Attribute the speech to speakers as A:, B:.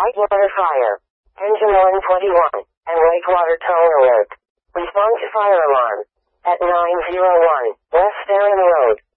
A: Whitewater Fire. Engine 121, and Wakewater Tone Alert. Respond to fire alarm. At 901 West Staring Road.